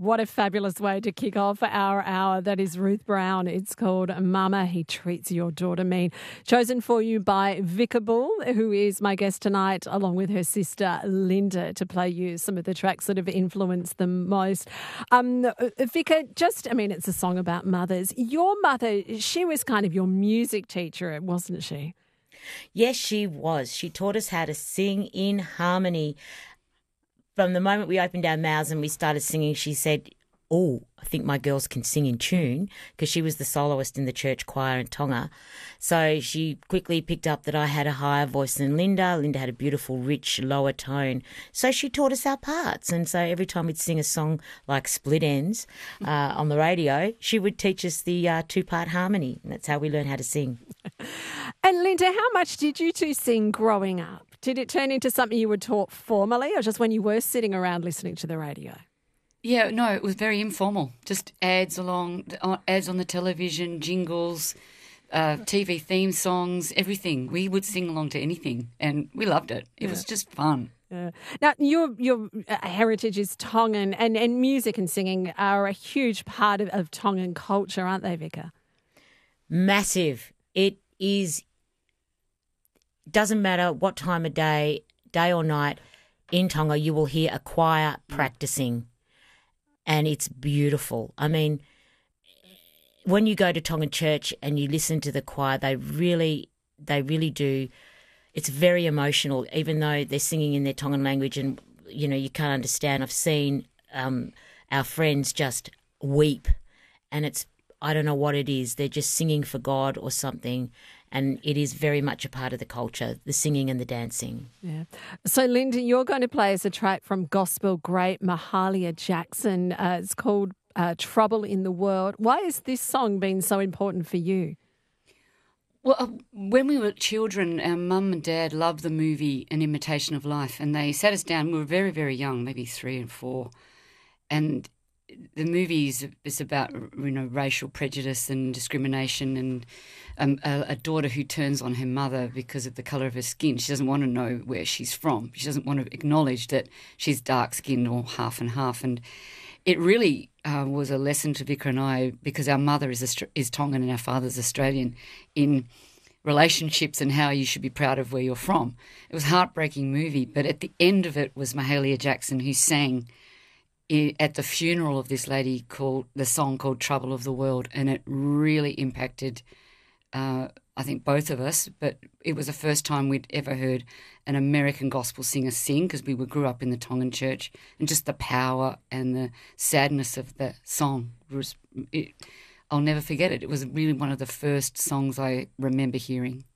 what a fabulous way to kick off our hour. That is Ruth Brown. It's called Mama, He Treats Your Daughter Mean. Chosen for you by Vika Bull, who is my guest tonight, along with her sister Linda, to play you some of the tracks that have influenced them most. Vika, it's a song about mothers. Your mother, she was kind of your music teacher, wasn't she? Yes, she was. She taught us how to sing in harmony. From the moment we opened our mouths and we started singing, she said, "Oh, I think my girls can sing in tune," because she was the soloist in the church choir in Tonga. So she quickly picked up that I had a higher voice than Linda. Linda had a beautiful, rich, lower tone. So she taught us our parts. And so every time we'd sing a song like Split Ends on the radio, she would teach us the two-part harmony. And that's how we learned how to sing. And Linda, how much did you two sing growing up? Did it turn into something you were taught formally, or just when you were sitting around listening to the radio? Yeah, no, it was very informal. Just ads on the television, jingles, TV theme songs, everything. We would sing along to anything, and we loved it. It was just fun. Yeah. Now, your heritage is Tongan, and music and singing are a huge part of Tongan culture, aren't they, Vika? Massive. It is. Doesn't matter what time of day or night, in Tonga you will hear a choir practicing, and it's beautiful. I mean, when you go to Tongan church and you listen to the choir, they really do. It's very emotional, even though they're singing in their Tongan language, and you can't understand. I've seen our friends just weep, and I don't know what it is. They're just singing for God or something. And it is very much a part of the culture, the singing and the dancing. Yeah. So, Linda, you're going to play us a track from gospel great Mahalia Jackson. It's called Trouble in the World. Why has this song been so important for you? Well, when we were children, our mum and dad loved the movie An Imitation of Life, and they sat us down. We were very, very young, maybe 3 and 4, and the movie is about racial prejudice and discrimination, and a daughter who turns on her mother because of the colour of her skin. She doesn't want to know where she's from. She doesn't want to acknowledge that she's dark-skinned or half and half. And it really was a lesson to Vika and I, because our mother is Tongan and our father's Australian, in relationships and how you should be proud of where you're from. It was a heartbreaking movie, but at the end of it was Mahalia Jackson, who sang at the funeral of this lady, the song called Trouble of the World, and it really impacted, I think, both of us. But it was the first time we'd ever heard an American gospel singer sing, because we grew up in the Tongan church, and just the power and the sadness of the song, I'll never forget it. It was really one of the first songs I remember hearing.